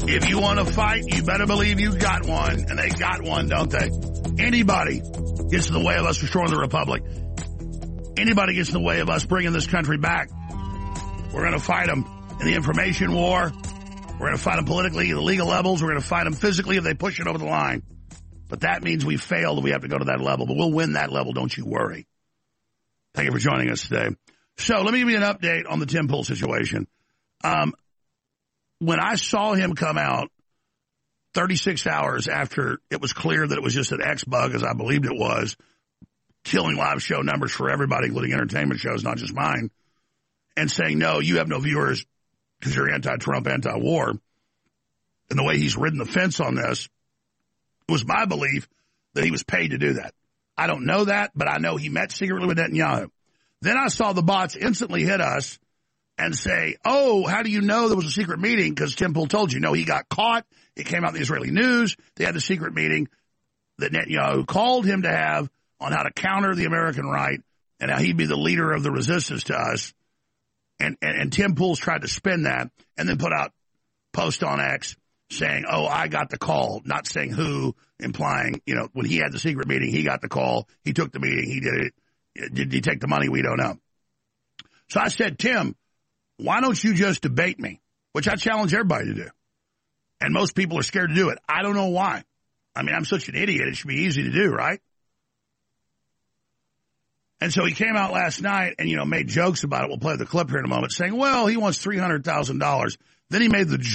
If you want to fight, you better believe you got one. And they got one, don't they? Anybody gets in the way of us restoring the republic. Anybody gets in the way of us bringing this country back. We're going to fight them in the information war. We're going to fight them politically at the legal levels. We're going to fight them physically if they push it over the line. But that means we failed and we have to go to that level. But we'll win that level, don't you worry. Thank you for joining us today. So let me give you an update on the Tim Pool situation. When I saw him come out 36 hours after it was clear that it was just an X bug, as I believed it was, killing live show numbers for everybody, including entertainment shows, not just mine, and saying, no, you have no viewers because you're anti-Trump, anti-war, and the way he's ridden the fence on this, it was my belief that he was paid to do that. I don't know that, but I know he met secretly with Netanyahu. Then I saw the bots instantly hit us and say, oh, how do you know there was a secret meeting? Because Tim Pool told you. No, he got caught. It came out in the Israeli news. They had the secret meeting that Netanyahu called him to have on how to counter the American right and how he'd be the leader of the resistance to us. And Tim Pool's tried to spin that and then put out post on X saying, oh, I got the call, not saying who, implying, when he had the secret meeting, he got the call. He took the meeting. He did it. Did he take the money? We don't know. So I said, Tim, why don't you just debate me? Which I challenge everybody to do. And most people are scared to do it. I don't know why. I mean, I'm such an idiot. It should be easy to do, right? And so he came out last night and, made jokes about it. We'll play the clip here in a moment saying, well, he wants $300,000. Then he made the